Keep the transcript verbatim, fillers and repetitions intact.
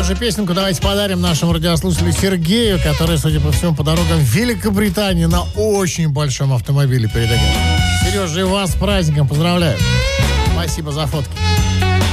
же песенку давайте подарим нашему радиослушателю Сергею, который, судя по всему, по дорогам Великобритании на очень большом автомобиле передает. Сережа, и вас с праздником поздравляю. Спасибо за фотки.